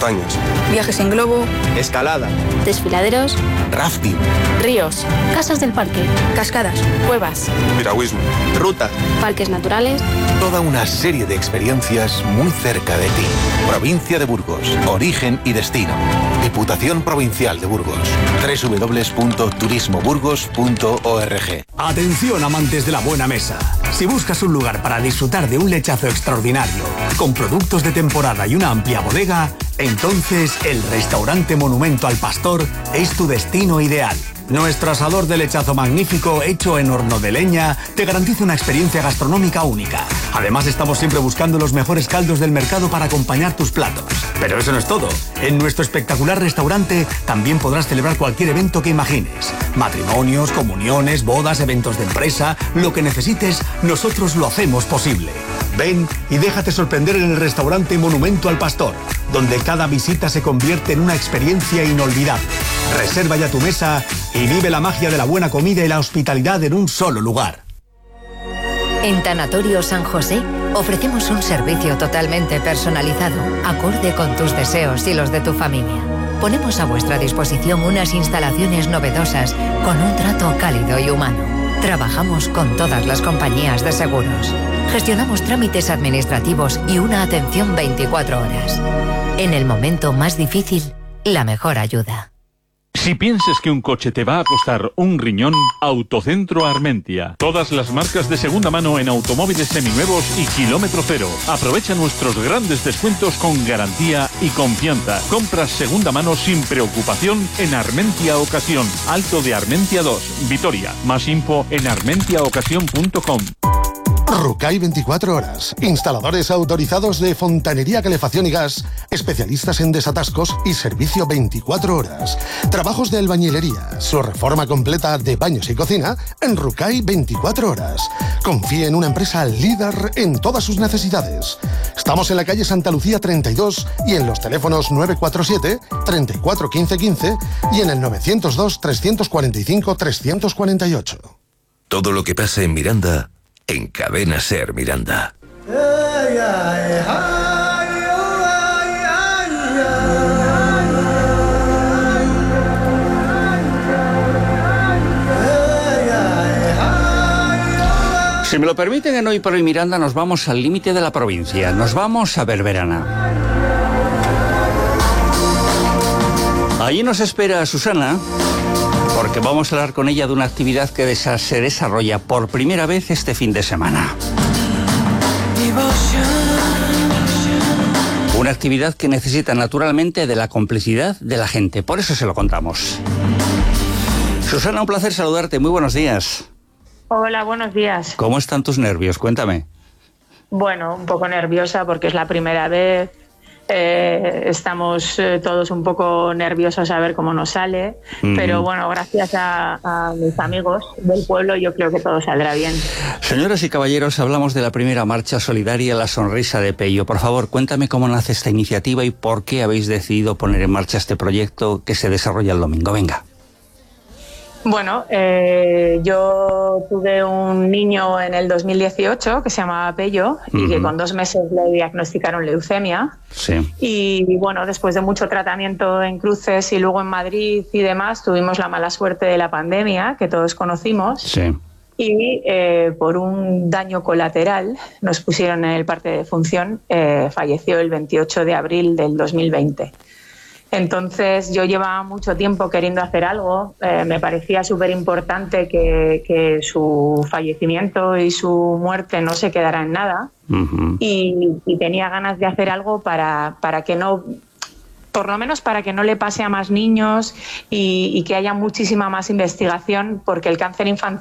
montañas. Viajes en globo. Escalada. Desfiladeros. Rafting. Ríos. Casas del parque. Cascadas. Cuevas. Piragüismo. Ruta. Parques naturales. Toda una serie de experiencias muy cerca de ti. Provincia de Burgos. Origen y destino. Diputación Provincial de Burgos. www.turismoburgos.org. Atención, amantes de la buena mesa. Si buscas un lugar para disfrutar de un lechazo extraordinario, con productos de temporada y una amplia bodega, entonces el restaurante Monumento al Pastor es tu destino ideal. Nuestro asador de lechazo magnífico, hecho en horno de leña, te garantiza una experiencia gastronómica única. Además, estamos siempre buscando los mejores caldos del mercado para acompañar tus platos. Pero eso no es todo. En nuestro espectacular restaurante también podrás celebrar cualquier evento que imagines. Matrimonios, comuniones, bodas, eventos de empresa, lo que necesites, nosotros lo hacemos posible. Ven y déjate sorprender en el restaurante Monumento al Pastor, donde cada visita se convierte en una experiencia inolvidable. Reserva ya tu mesa y vive la magia de la buena comida y la hospitalidad en un solo lugar. En Tanatorio San José ofrecemos un servicio totalmente personalizado, acorde con tus deseos y los de tu familia. Ponemos a vuestra disposición unas instalaciones novedosas con un trato cálido y humano. Trabajamos con todas las compañías de seguros. Gestionamos trámites administrativos y una atención 24 horas. En el momento más difícil, la mejor ayuda. Si piensas que un coche te va a costar un riñón, Autocentro Armentia. Todas las marcas de segunda mano en automóviles seminuevos y kilómetro cero. Aprovecha nuestros grandes descuentos con garantía y confianza. Compras segunda mano sin preocupación en Armentia Ocasión. Alto de Armentia 2, Vitoria. Más info en armentiaocasión.com. Rucay 24 horas. Instaladores autorizados de fontanería, calefacción y gas. Especialistas en desatascos y servicio 24 horas. Trabajos de albañilería. Su reforma completa de baños y cocina en Rucay 24 horas. Confíe en una empresa líder en todas sus necesidades. Estamos en la calle Santa Lucía 32 y en los teléfonos 947 34 15 15 y en el 902 345 348. Todo lo que pasa en Miranda, en Cadena Ser Miranda. Si me lo permiten, en Hoy por Hoy Miranda nos vamos al límite de la provincia. Nos vamos a Berberana. Allí nos espera Susana, porque vamos a hablar con ella de una actividad que se desarrolla por primera vez este fin de semana. Una actividad que necesita naturalmente de la complicidad de la gente, por eso se lo contamos. Susana, un placer saludarte, muy buenos días. Hola, buenos días. ¿Cómo están tus nervios? Cuéntame. Bueno, un poco nerviosa porque es la primera vez. Estamos todos un poco nerviosos a ver cómo nos sale, pero bueno, gracias a mis amigos del pueblo yo creo que todo saldrá bien. Señoras y caballeros, hablamos de la primera marcha solidaria La Sonrisa de Pello. Por favor, cuéntame cómo nace esta iniciativa y por qué habéis decidido poner en marcha este proyecto que se desarrolla el domingo. Venga. Bueno, yo tuve un niño en el 2018 que se llamaba Pello y que con 2 meses le diagnosticaron leucemia. Sí. Y bueno, después de mucho tratamiento en Cruces y luego en Madrid y demás, tuvimos la mala suerte de la pandemia que todos conocimos. Sí. Y por un daño colateral nos pusieron en el parte de defunción. Falleció el 28 de abril del 2020. Entonces yo llevaba mucho tiempo queriendo hacer algo, me parecía súper importante que su fallecimiento y su muerte no se quedara en nada y tenía ganas de hacer algo para que no, por lo menos para que no le pase a más niños y que haya muchísima más investigación, porque el cáncer infantil